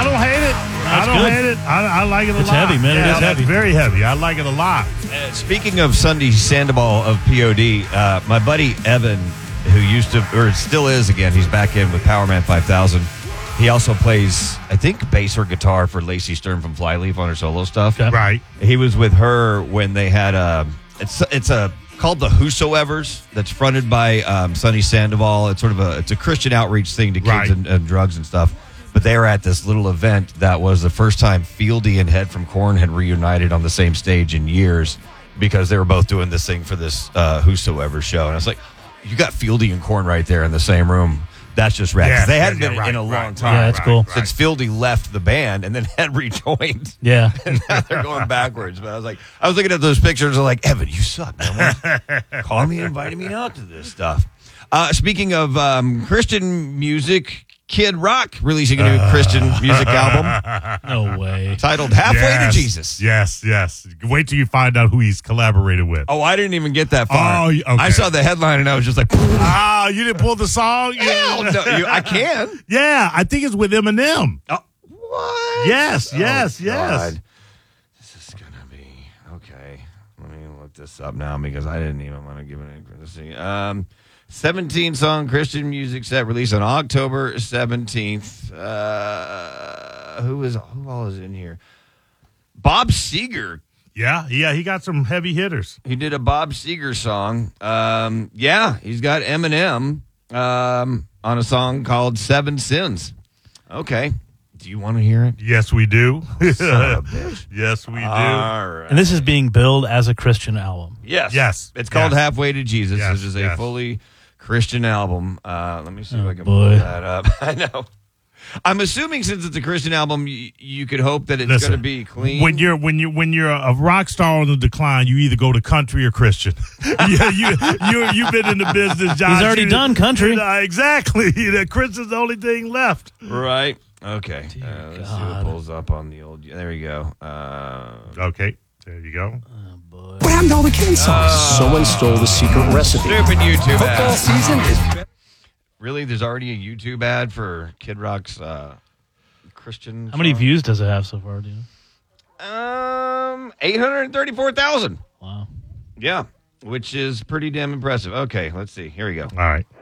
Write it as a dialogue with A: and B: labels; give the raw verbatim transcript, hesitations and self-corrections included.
A: I don't hate it. I don't
B: good.
A: hate it. I, I like it a
B: It's
A: lot.
B: heavy, man. It
A: Yeah,
B: is heavy.
A: It's very heavy. I like it a lot.
C: Uh, speaking of Sunday Sandoval of P O D, uh, my buddy Evan, who used to, or still is again, he's back in with Power Man five thousand. He also plays, I think, bass or guitar for Lacey Stern from Flyleaf on her solo stuff.
B: Okay.
A: Right.
C: He was with her when they had a, it's it's a called the Whosoevers that's fronted by um, Sunny Sandoval. It's sort of a, it's a Christian outreach thing to kids
A: Right.
C: and, and drugs and stuff. But they were at this little event that was the first time Fieldy and Head from Korn had reunited on the same stage in years because they were both doing this thing for this uh, Whosoever show. And I was like, you got Fieldy and Korn right there in the same room. That's just rad. 'Cause
A: Yeah,
C: they hadn't
A: yeah,
C: been
A: right,
C: in a long
A: right,
C: time.
B: Yeah, that's cool.
A: right.
C: Since Fieldy left the band and then had rejoined.
B: Yeah.
C: And now they're going backwards. But I was like, I was looking at those pictures. I'm like, Evan, you suck, man. Call me and invited me out to this stuff. Uh, speaking of um, Christian music, Kid Rock releasing a new
A: Uh.
C: Christian music album
B: No way.
C: titled Halfway
A: Yes,
C: to Jesus.
A: Yes, yes. Wait till you find out who he's collaborated with.
C: Oh, I didn't even get that far.
A: Oh, okay.
C: I saw the headline and I was just like,
A: Ah, you didn't pull the song?
C: hell no. You, I can.
A: Yeah, I think it's with Eminem.
C: Oh, what?
A: Yes,
C: Oh,
A: yes, yes.
C: God. This is going to be, okay. Let me look this up now because I didn't even want to give it a let's see. Um, seventeen-song Christian music set released on October seventeenth. Uh, who is who all is in here? Bob Seger.
A: Yeah, yeah, he got some heavy hitters.
C: He did a Bob Seger song. Um, yeah, he's got Eminem um, on a song called Seven Sins. Okay. Do you want to hear it?
A: Yes, we do.
C: Son of a bitch.
A: Yes, we do.
C: All right.
B: And this is being billed as a Christian album.
C: Yes.
A: Yes.
C: It's called
A: Yes.
C: Halfway to Jesus.
A: Yes,
C: This is a
A: yes.
C: fully Christian album. Uh, let me see if
B: Oh,
C: I can
B: boy.
C: pull that up. I know. I'm assuming since it's a Christian album, you, you could hope that it's
A: Listen,
C: going to be clean.
A: When you're when you when you're a rock star on the decline, you either go to country or Christian. yeah, you you you've been in the business, Josh.
B: He's already
A: You-
B: done country.
A: you know, exactly. The Christian's the only thing left.
C: right. Okay. Uh, let's see what
B: God.
C: pulls up on the old. There we go. Uh,
A: Okay, there you go.
D: What happened to all the cane sauce? Someone stole the secret recipe.
C: stupid YouTube
D: Football
C: ad.
D: season is
C: Really? There's already a YouTube ad for Kid Rock's uh, Christian.
B: How many
C: song?
B: views does it have so far, do you know?
C: Um, eight hundred thirty-four thousand.
B: Wow.
C: Yeah, which is pretty damn impressive. Okay, let's see. Here we go.
A: All right.